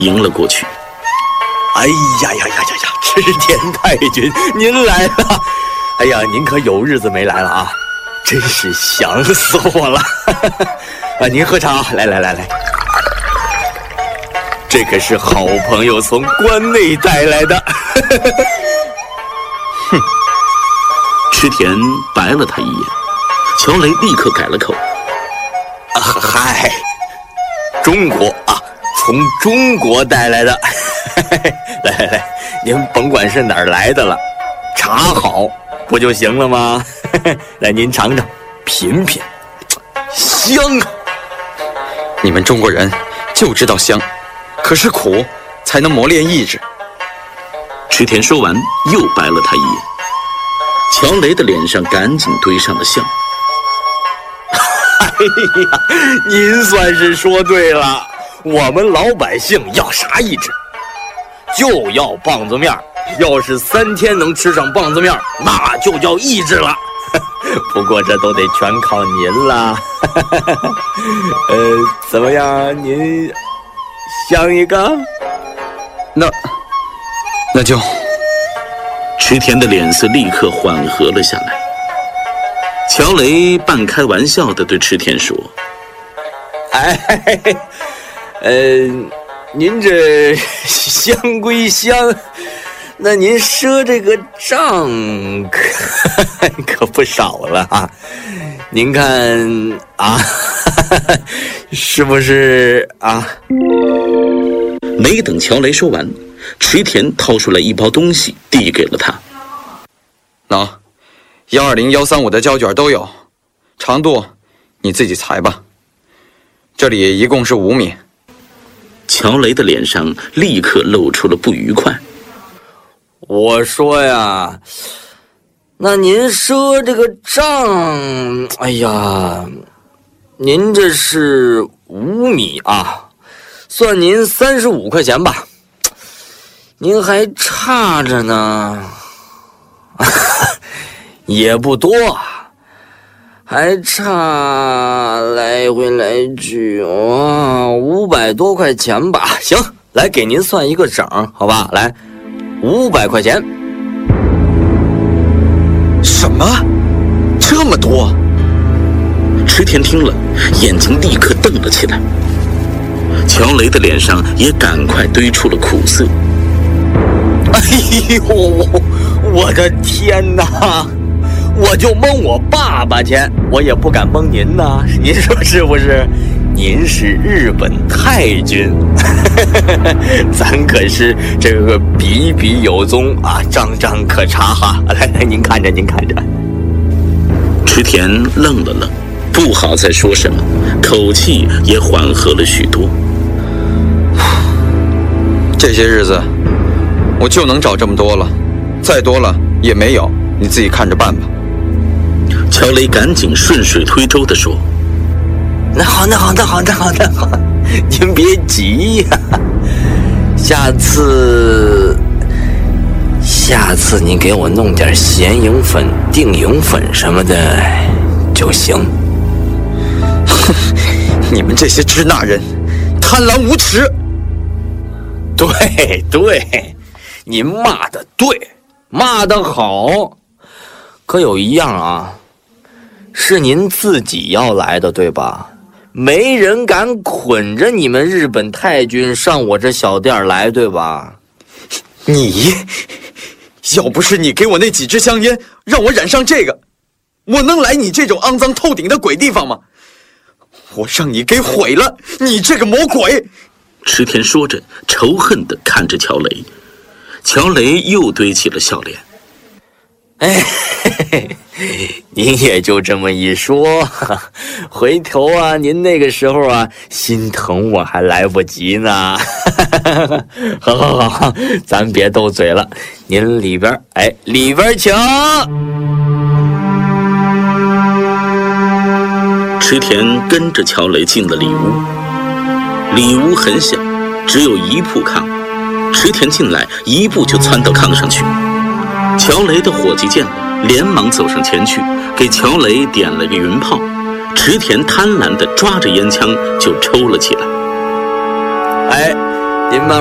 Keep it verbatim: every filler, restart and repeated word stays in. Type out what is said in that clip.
迎了过去。 哎呀呀呀呀呀！池田太君，您来了！哎呀，您可有日子没来了啊，真是想死我了！啊，您喝茶，来来来来，这可是好朋友从关内带来的。 哼！池田白了他一眼，乔雷立刻改了口。 啊，嗨，中国啊，从中国带来的。来来来，您甭管是哪儿来的了，茶好不就行了吗？来，您尝尝，品品，香啊！ 你们中国人就知道香，可是苦才能磨练意志。 池田说完，又白了他一眼。乔雷的脸上赶紧堆上了笑。 哎呀，您算是说对了，我们老百姓要啥意志？就要棒子面，要是三天能吃上棒子面，那就叫意志了。不过这都得全靠您了。呃，怎么样？您想一个？ 那那就…… 池田的脸色立刻缓和了下来。乔雷半开玩笑地对池田说：“ 哎，呃。”您这香归香，那您赊这个账可可不少了啊！您看啊，是不是啊？ 没等乔雷说完，池田掏出来一包东西递给了他。 喏，幺二零幺三五的胶卷都有，长度你自己裁吧。这里一共是五米。 乔雷的脸上立刻露出了不愉快。 我说呀，那您赊这个账，哎呀，您这是五米啊，算您三十五块钱吧，您还差着呢，也不多，还差来回来去哇五百多块钱吧。行，来给您算一个整，好吧？来，五百块钱。 什么？这么多？ 池田听了，眼睛立刻瞪了起来。乔雷的脸上也赶快堆出了苦色。 哎呦，我的天哪！我就蒙我爸爸钱，我也不敢蒙您呐，您说是不是？您是日本太君，咱可是这个笔笔有踪啊，张张可查哈。来来，您看着，您看着。 池田愣了愣，不好再说什么，口气也缓和了许多。 这些日子我就能找这么多了，再多了也没有，你自己看着办吧。 乔雷赶紧顺水推舟地说：“ 那好，那好，那好，那好，那好，您别急呀，下次，下次你给我弄点咸营粉、定营粉什么的就行。” 哼，你们这些支那人，贪婪无耻！ 对对，您骂的对，骂的好，可有一样啊。是您自己要来的，对吧？没人敢捆着你们日本太君上我这小店来，对吧？ 你，要不是你给我那几支香烟，让我染上这个，我能来你这种肮脏透顶的鬼地方吗？我让你给毁了，你这个魔鬼！ 池田说着，仇恨地看着乔雷。乔雷又堆起了笑脸。 哎，嘿嘿，您也就这么一说，回头啊，您那个时候啊，心疼我还来不及呢。好好好，咱别斗嘴了，您里边，哎，里边请。 池田跟着乔雷进了里屋，里屋很小，只有一铺炕。池田进来，一步就窜到炕上去。乔雷的伙计见了，连忙走上前去，给乔雷点了个云炮。池田贪婪地抓着烟枪就抽了起来。 哎， 您们。